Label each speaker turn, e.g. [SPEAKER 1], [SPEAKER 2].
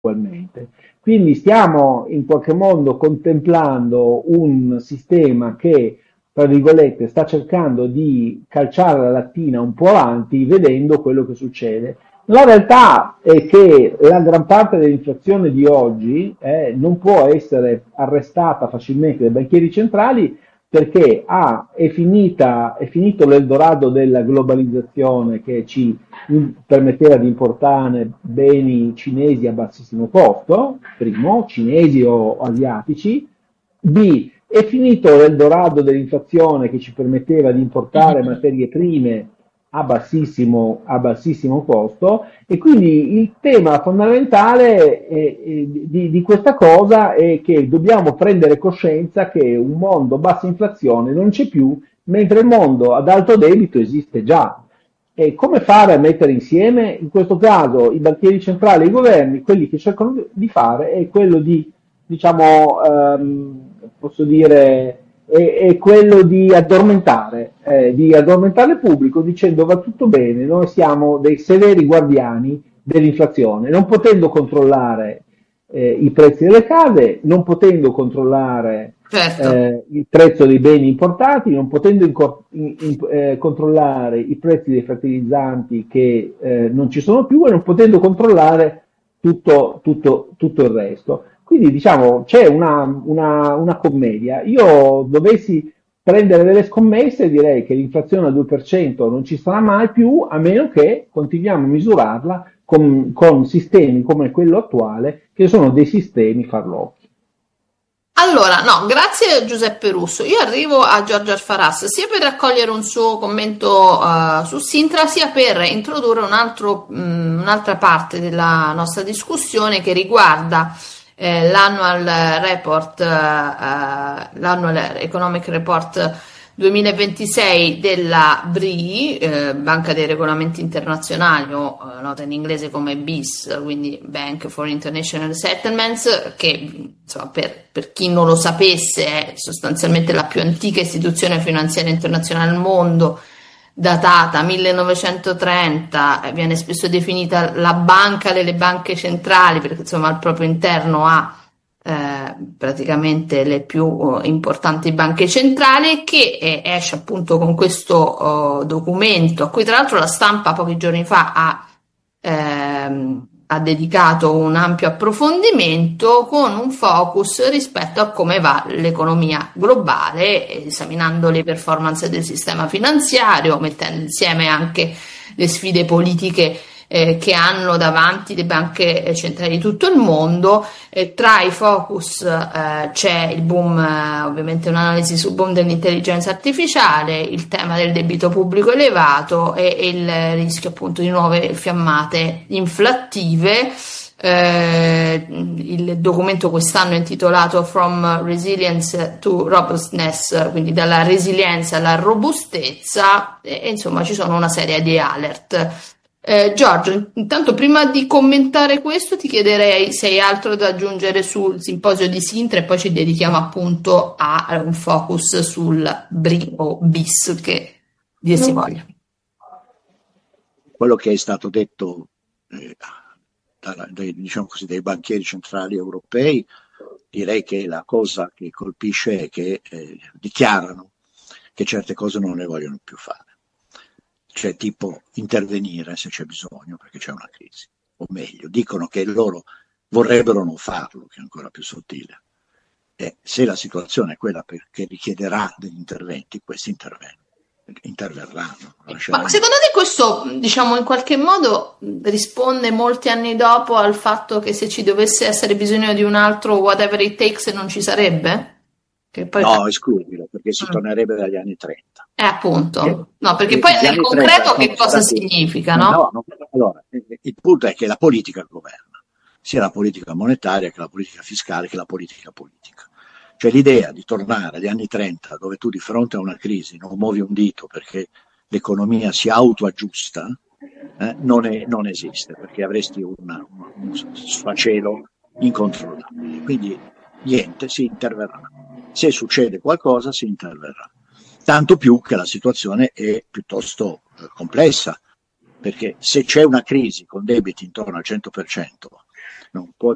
[SPEAKER 1] attualmente. Quindi stiamo in qualche modo contemplando un sistema che, tra virgolette, sta cercando di calciare la lattina un po' avanti, vedendo quello che succede. La realtà è che la gran parte dell'inflazione di oggi non può essere arrestata facilmente dai banchieri centrali perché è finito l'Eldorado della globalizzazione che ci permetteva di importare beni cinesi a bassissimo costo, primo, cinesi o asiatici. B, è finito l'Eldorado dell'inflazione che ci permetteva di importare materie prime a bassissimo costo, e quindi il tema fondamentale di questa cosa è che dobbiamo prendere coscienza che un mondo a bassa inflazione non c'è più, mentre il mondo ad alto debito esiste già. E come fare a mettere insieme? In questo caso i banchieri centrali e i governi, quelli che cercano di fare è quello di, diciamo, posso dire, è quello di addormentare il pubblico dicendo va tutto bene, noi siamo dei severi guardiani dell'inflazione, non potendo controllare i prezzi delle case, non potendo controllare
[SPEAKER 2] Certo.
[SPEAKER 1] il prezzo dei beni importati, non potendo controllare i prezzi dei fertilizzanti che non ci sono più, e non potendo controllare tutto il resto. Quindi diciamo c'è una commedia. Io dovessi prendere delle scommesse, direi che l'inflazione al 2% non ci sarà mai più, a meno che continuiamo a misurarla con sistemi come quello attuale, che sono dei sistemi farlocchi.
[SPEAKER 2] Allora, no, grazie Giuseppe Russo. Io arrivo a Giorgio Alfaras sia per raccogliere un suo commento su Sintra, sia per introdurre un'altra parte della nostra discussione che riguarda l'annual Economic Report 2026 della BRI, Banca dei Regolamenti Internazionali, o nota in inglese come BIS, quindi Bank for International Settlements, che insomma, per chi non lo sapesse è sostanzialmente la più antica istituzione finanziaria internazionale al mondo, datata 1930, viene spesso definita la banca delle banche centrali, perché insomma al proprio interno ha praticamente le più importanti banche centrali, che esce appunto con questo documento, a cui tra l'altro la stampa pochi giorni fa ha dedicato un ampio approfondimento, con un focus rispetto a come va l'economia globale, esaminando le performance del sistema finanziario, mettendo insieme anche le sfide politiche che hanno davanti le banche centrali di tutto il mondo. Tra i focus c'è il boom, ovviamente un'analisi sul boom dell'intelligenza artificiale, il tema del debito pubblico elevato e il rischio appunto di nuove fiammate inflattive. Il documento quest'anno è intitolato From Resilience to Robustness, quindi dalla resilienza alla robustezza, e insomma ci sono una serie di alert. Giorgio, intanto prima di commentare questo ti chiederei se hai altro da aggiungere sul simposio di Sintra, e poi ci dedichiamo appunto a un focus sul BRI o BIS, che dir si voglia.
[SPEAKER 3] Quello che è stato detto diciamo così, dai banchieri centrali europei, direi che la cosa che colpisce è che dichiarano che certe cose non le vogliono più fare. Cioè tipo intervenire se c'è bisogno perché c'è una crisi, o meglio, dicono che loro vorrebbero non farlo, che è ancora più sottile. E se la situazione è quella che richiederà degli interventi, questi interverranno.
[SPEAKER 2] Ma secondo te questo, diciamo, in qualche modo risponde molti anni dopo al fatto che se ci dovesse essere bisogno di un altro whatever it takes non ci sarebbe? Che poi
[SPEAKER 3] no, escludibile, perché si tornerebbe dagli anni 30.
[SPEAKER 2] Appunto, no, perché poi nel concreto che cosa significa, no?
[SPEAKER 3] Allora, il punto è che la politica governa, sia la politica monetaria che la politica fiscale che la politica politica. Cioè l'idea di tornare agli anni 30, dove tu di fronte a una crisi non muovi un dito perché l'economia si autoaggiusta, non esiste, perché avresti un sfacelo incontrollabile. Quindi niente, si interverrà. Se succede qualcosa si interverrà. Tanto più che la situazione è piuttosto complessa, perché se c'è una crisi con debiti intorno al 100%, non può